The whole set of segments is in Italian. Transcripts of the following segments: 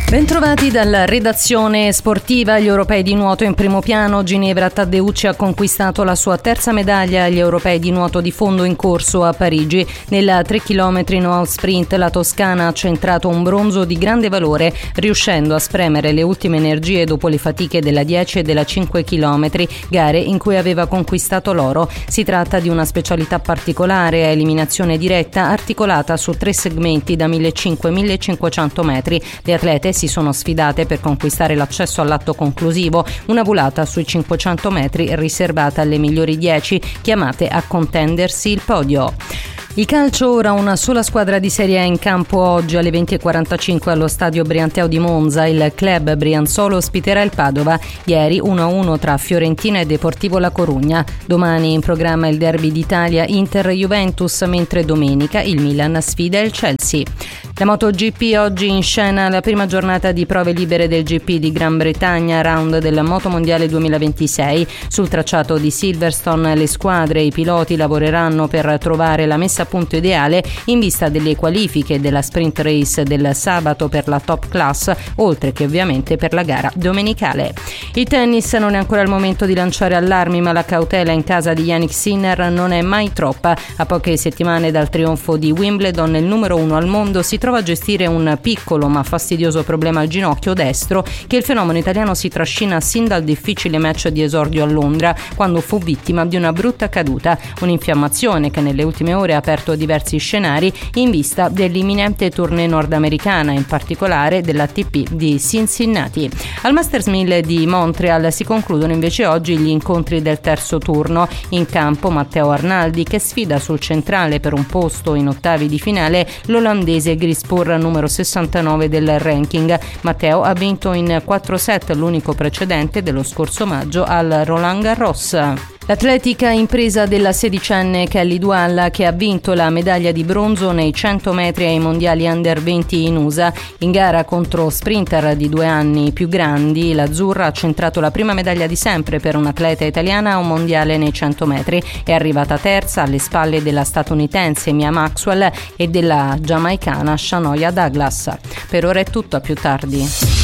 Bentrovati dalla redazione sportiva. Gli europei di nuoto in primo piano. Ginevra Taddeucci ha conquistato la sua terza medaglia agli europei di nuoto di fondo in corso a Parigi. Nella 3 km no sprint la toscana ha centrato un bronzo di grande valore, riuscendo a spremere le ultime energie dopo le fatiche della 10 e della 5 km, gare in cui aveva conquistato l'oro. Si tratta di una specialità particolare a eliminazione diretta, articolata su 3 segmenti da 1.500-1.500 metri. Le atlete si sono sfidate per conquistare l'accesso all'atto conclusivo, una volata sui 500 metri riservata alle migliori 10, chiamate a contendersi il podio. Il calcio, ora una sola squadra di Serie A in campo oggi alle 20.45 allo stadio Brianteo di Monza. Il club brianzolo ospiterà il Padova. Ieri 1-1 tra Fiorentina e Deportivo La Corugna. Domani in programma il derby d'Italia Inter-Juventus, mentre domenica il Milan sfida il Chelsea. La MotoGP, oggi in scena la prima giornata di prove libere del GP di Gran Bretagna, round del Moto Mondiale 2026. Sul tracciato di Silverstone le squadre e i piloti lavoreranno per trovare la messa a punto ideale in vista delle qualifiche della sprint race del sabato per la top class, oltre che ovviamente per la gara domenicale. Il tennis, non è ancora il momento di lanciare allarmi, ma la cautela in casa di Jannik Sinner non è mai troppa. A poche settimane dal trionfo di Wimbledon, il numero 1 al mondo si trova a gestire un piccolo ma fastidioso problema al ginocchio destro che il fenomeno italiano si trascina sin dal difficile match di esordio a Londra, quando fu vittima di una brutta caduta, un'infiammazione che nelle ultime ore ha aperto diversi scenari in vista dell'imminente tournée nordamericana, in particolare dell'ATP di Cincinnati. Al Masters 1000 di Montreal si concludono invece oggi gli incontri del terzo turno. In campo Matteo Arnaldi, che sfida sul centrale per un posto in ottavi di finale l'olandese Grispur, numero 69 del ranking. Matteo ha vinto in 4 set, l'unico precedente dello scorso maggio al Roland Garros. L'atletica impresa della sedicenne Kelly Dualla, che ha vinto la medaglia di bronzo nei 100 metri ai mondiali under 20 in USA. In gara contro sprinter di 2 anni più grandi, l'azzurra ha centrato la prima medaglia di sempre per un'atleta italiana a un mondiale nei 100 metri. È arrivata terza alle spalle della statunitense Mia Maxwell e della giamaicana Shanoia Douglas. Per ora è tutto, a più tardi.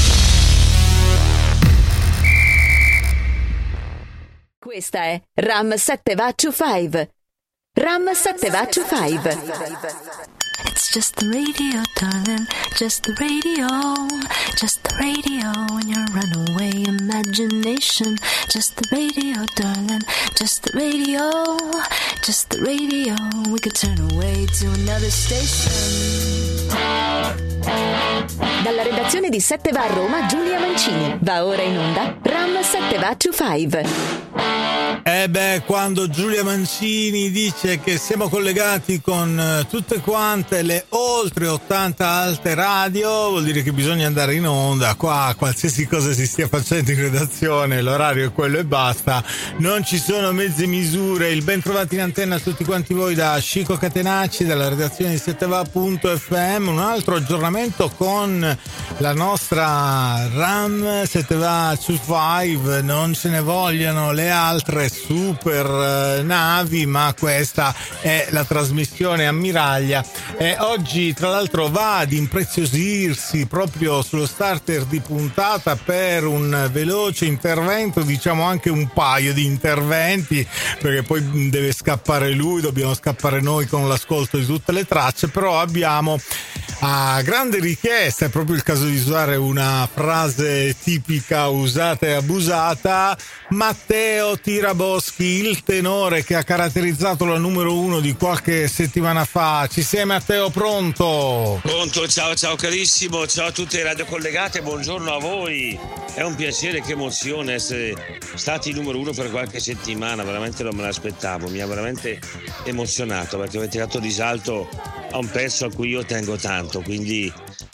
Questa è Ram 7 Vachu 5. Ram 7 Vachu 5. It's just the radio, darling, just the radio, just the radio in your runaway imagination. Just the radio, darling, just the radio, just the radio. We could turn away to another station. Dalla redazione di 7 va a Roma, Giulia Mancini. Va ora in onda Ram 7 Vachu 5. Quando Giulia Mancini dice che siamo collegati con tutte quante le oltre 80 alte radio, vuol dire che bisogna andare in onda. Qua qualsiasi cosa si stia facendo in redazione, l'orario è quello e basta, non ci sono mezze misure. Il ben trovati in antenna a tutti quanti voi da Chico Catenacci, dalla redazione di 7va.fm. Un altro aggiornamento con la nostra RAM 7va 5. Non ce ne vogliono le altre super navi, ma questa è la trasmissione ammiraglia. E oggi tra l'altro va ad impreziosirsi proprio sullo starter di puntata per un veloce intervento, diciamo anche un paio di interventi, perché poi deve scappare lui, dobbiamo scappare noi con l'ascolto di tutte le tracce, però abbiamo a grande richiesta, è proprio il caso di usare una frase tipica usata e abusata, Matteo Tiraboschi, il tenore che ha caratterizzato la numero 1 di qualche settimana fa. Ci sei, Matteo? Pronto? Pronto, ciao carissimo, ciao a tutte le radio collegate, buongiorno a voi. È un piacere, che emozione essere stati numero 1 per qualche settimana, veramente non me l'aspettavo, mi ha veramente emozionato perché avete dato risalto a un pezzo a cui io tengo tanto, quindi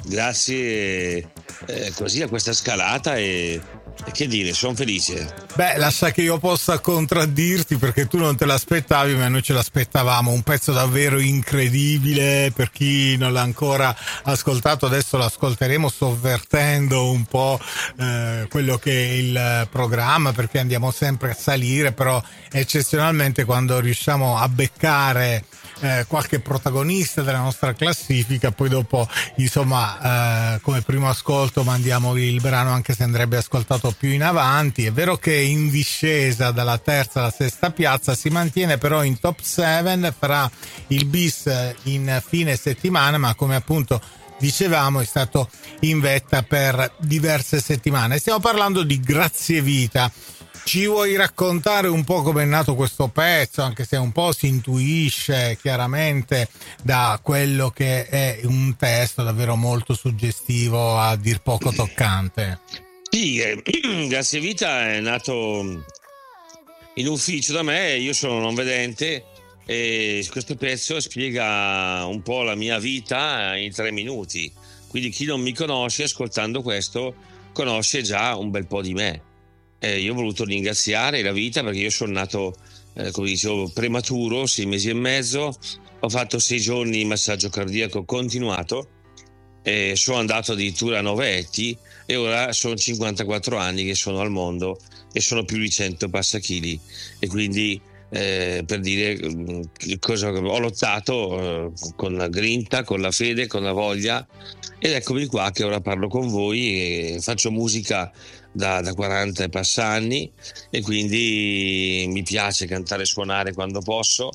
grazie così a questa scalata e che dire, sono felice. Lascia che io possa contraddirti, perché tu non te l'aspettavi, ma noi ce l'aspettavamo. Un pezzo davvero incredibile. Per chi non l'ha ancora ascoltato, adesso lo ascolteremo sovvertendo un po' quello che è il programma, perché andiamo sempre a salire, però eccezionalmente quando riusciamo a beccare qualche protagonista della nostra classifica, poi dopo insomma come primo ascolto mandiamo il brano, anche se andrebbe ascoltato più in avanti. È vero che in discesa dalla terza alla sesta piazza, si mantiene però in top 7, farà il bis in fine settimana, ma come appunto dicevamo è stato in vetta per diverse settimane. Stiamo parlando di Grazie Vita. Ci vuoi raccontare un po' come è nato questo pezzo, anche se un po' si intuisce chiaramente da quello che è un testo davvero molto suggestivo, a dir poco toccante? Sì, Grazie Vita è nato in ufficio da me, io sono non vedente, e questo pezzo spiega un po' la mia vita in 3 minuti, quindi chi non mi conosce ascoltando questo conosce già un bel po' di me. Io ho voluto ringraziare la vita perché io sono nato, come dicevo, prematuro, 6 mesi e mezzo, ho fatto 6 giorni di massaggio cardiaco continuato, sono andato addirittura a 9 etti e ora sono 54 anni che sono al mondo e sono più di 100 passachili, e quindi per dire cosa ho lottato con la grinta, con la fede, con la voglia, ed eccomi qua che ora parlo con voi e faccio musica da 40 e passa anni, e quindi mi piace cantare e suonare quando posso,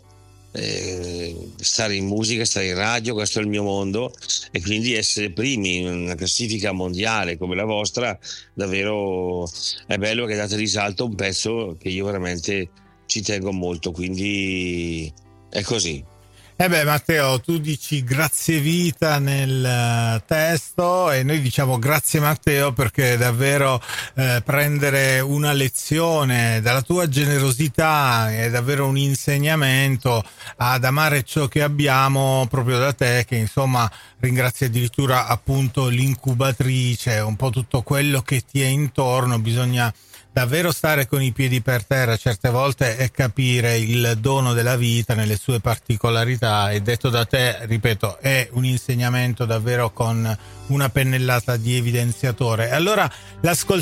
stare in musica, stare in radio, questo è il mio mondo, e quindi essere primi in una classifica mondiale come la vostra davvero è bello, che date risalto a un pezzo che io veramente ci tengo molto, quindi è così. Matteo, tu dici Grazie Vita nel testo e noi diciamo grazie Matteo, perché davvero prendere una lezione dalla tua generosità è davvero un insegnamento ad amare ciò che abbiamo proprio da te, che insomma ringrazia addirittura appunto l'incubatrice, un po' tutto quello che ti è intorno. Bisogna davvero stare con i piedi per terra certe volte e capire il dono della vita nelle sue particolarità, e detto da te, ripeto, è un insegnamento davvero con una pennellata di evidenziatore. Allora l'ascoltiamo